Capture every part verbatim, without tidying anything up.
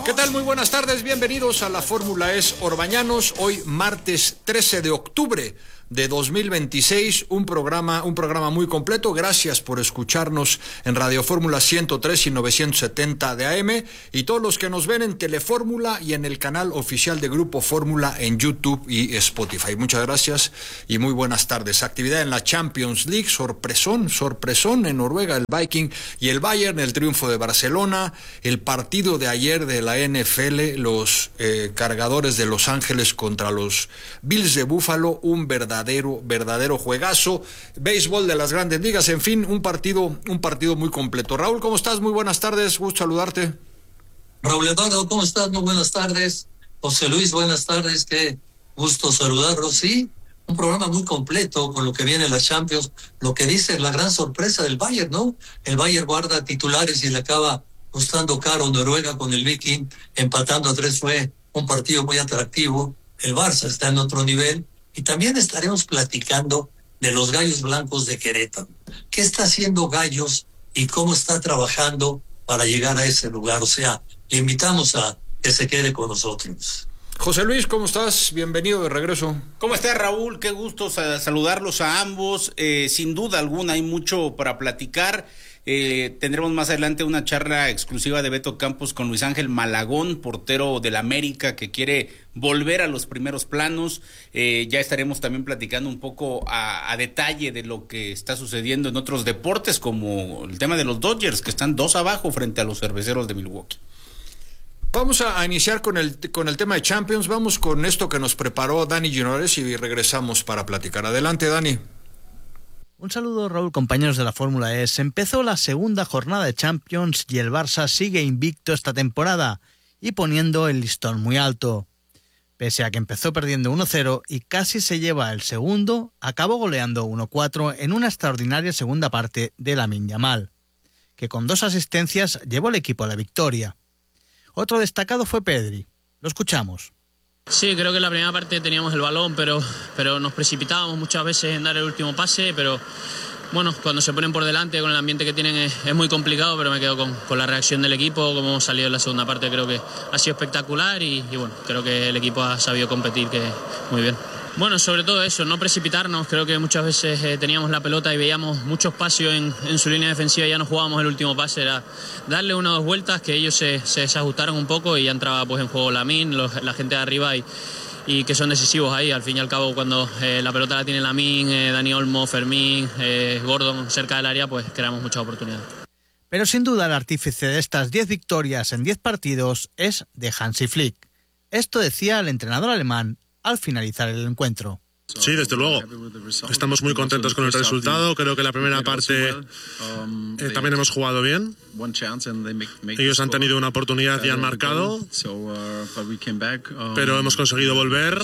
¿Qué tal? Muy buenas tardes, bienvenidos a la Fórmula E S Orbañanos, hoy martes trece de octubre de dos mil veintiséis, un programa, un programa muy completo. Gracias por escucharnos en Radio Fórmula ciento tres y novecientos setenta de A M, y todos los que nos ven en Telefórmula y en el canal oficial de Grupo Fórmula en YouTube y Spotify. Muchas gracias y muy buenas tardes. Actividad en la Champions League, sorpresón, sorpresón en Noruega, el Viking y el Bayern, el triunfo de Barcelona, el partido de ayer de la N F L, los eh, Cargadores de Los Ángeles contra los Bills de Buffalo, un verdadero verdadero, verdadero juegazo, béisbol de las grandes ligas, en fin, un partido, un partido muy completo. Raúl, ¿cómo estás? Muy buenas tardes, gusto saludarte. Raúl Eduardo, ¿cómo estás? Muy buenas tardes. José Luis, buenas tardes, qué gusto saludarlos. Sí, un programa muy completo con lo que viene la Champions, lo que dice la gran sorpresa del Bayern, ¿no? El Bayern guarda titulares y le acaba costando caro Noruega con el Viking, empatando a tres. Fue un partido muy atractivo. El Barça está en otro nivel. Y también estaremos platicando de los Gallos Blancos de Querétaro. ¿Qué está haciendo Gallos y cómo está trabajando para llegar a ese lugar? O sea, le invitamos a que se quede con nosotros. José Luis, ¿cómo estás? Bienvenido de regreso. ¿Cómo estás, Raúl? Qué gusto saludarlos a ambos. Eh, sin duda alguna hay mucho para platicar. Eh, tendremos más adelante una charla exclusiva de Beto Campos con Luis Ángel Malagón, portero del América, que quiere volver a los primeros planos. Eh, ya estaremos también platicando un poco a, a detalle de lo que está sucediendo en otros deportes, como el tema de los Dodgers, que están dos abajo frente a los Cerveceros de Milwaukee. Vamos a iniciar con el, con el tema de Champions. Vamos con esto que nos preparó Dani Ginores y regresamos para platicar. Adelante, Dani. Un saludo, Raúl, compañeros de la Fórmula E S. Empezó la segunda jornada de Champions y el Barça sigue invicto esta temporada y poniendo el listón muy alto. Pese a que empezó perdiendo uno cero y casi se lleva el segundo, acabó goleando uno cuatro en una extraordinaria segunda parte de Lamine Yamal, que con dos asistencias llevó al equipo a la victoria. Otro destacado fue Pedri. Lo escuchamos. Sí, creo que en la primera parte teníamos el balón, pero, pero nos precipitábamos muchas veces en dar el último pase, pero bueno, cuando se ponen por delante con el ambiente que tienen es, es muy complicado, pero me quedo con, con la reacción del equipo, como hemos salido en la segunda parte, creo que ha sido espectacular y, y bueno, creo que el equipo ha sabido competir que muy bien. Bueno, sobre todo eso, no precipitarnos. Creo que muchas veces eh, teníamos la pelota y veíamos mucho espacio en, en su línea defensiva y ya no jugábamos el último pase. Era darle una o dos vueltas, que ellos se, se desajustaron un poco y ya entraba pues en juego Lamine, los, la gente de arriba y, y que son decisivos ahí. Al fin y al cabo, cuando eh, la pelota la tiene Lamine, eh, Dani Olmo, Fermín, eh, Gordon cerca del área, pues creamos muchas oportunidades. Pero sin duda el artífice de estas diez victorias en diez partidos es de Hansi Flick. Esto decía el entrenador alemán al finalizar el encuentro. Sí, desde luego. Estamos muy contentos con el resultado. Creo que la primera parte eh, también hemos jugado bien. Ellos han tenido una oportunidad y han marcado, pero hemos conseguido volver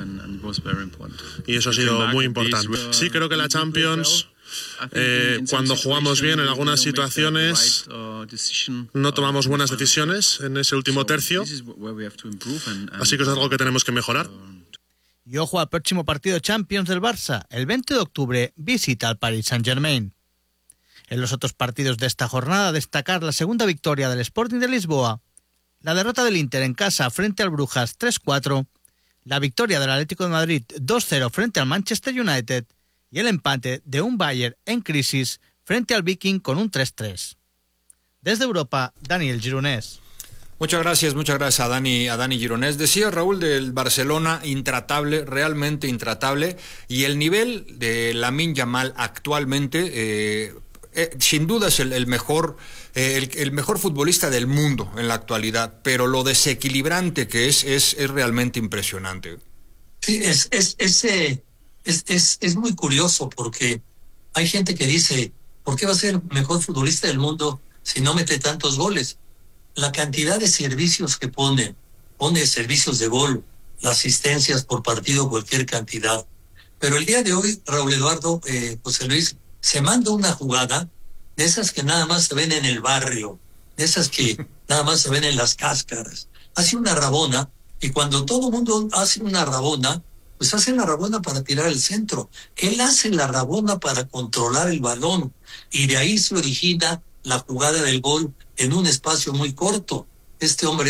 y eso ha sido muy importante. Sí, creo que la Champions, eh, cuando jugamos bien en algunas situaciones, no tomamos buenas decisiones en ese último tercio, así que es algo que tenemos que mejorar. Y ojo al próximo partido de Champions del Barça. El veinte de octubre visita al Paris Saint-Germain. En los otros partidos de esta jornada, destacar la segunda victoria del Sporting de Lisboa, la derrota del Inter en casa frente al Brujas tres cuatro, la victoria del Atlético de Madrid dos cero frente al Manchester United y el empate de un Bayern en crisis frente al Viking con un tres tres. Desde Europa, Daniel Gironès. Muchas gracias, muchas gracias a Dani, a Dani Gironès. Decía Raúl del Barcelona, intratable, realmente intratable, y el nivel de Lamine Yamal actualmente, eh, eh, sin duda es el, el mejor, eh, el, el mejor futbolista del mundo en la actualidad, pero lo desequilibrante que es, es, es realmente impresionante. Sí, es, es, es, eh, es, es, es muy curioso porque hay gente que dice, ¿por qué va a ser el mejor futbolista del mundo si no mete tantos goles? La cantidad de servicios que pone, pone servicios de gol, las asistencias por partido, cualquier cantidad. Pero el día de hoy, Raúl Eduardo, eh, José Luis, se manda una jugada de esas que nada más se ven en el barrio, de esas que nada más se ven en las cáscaras. Hace una rabona, y cuando todo el mundo hace una rabona, pues hace la rabona para tirar el centro. Él hace la rabona para controlar el balón, y de ahí se origina la jugada del gol en un espacio muy corto. Este hombre es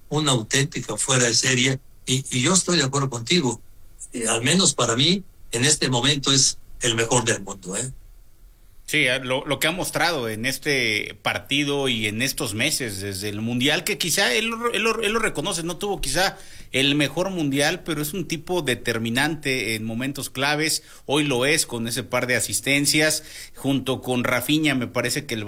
una auténtica fuera de serie, y, y yo estoy de acuerdo contigo, eh, al menos para mí, en este momento es el mejor del mundo, ¿eh? Sí, lo, lo que ha mostrado en este partido y en estos meses desde el Mundial, que quizá él, él, él lo reconoce, no tuvo quizá el mejor Mundial, pero es un tipo determinante en momentos claves. Hoy lo es con ese par de asistencias, junto con Rafinha. Me parece que el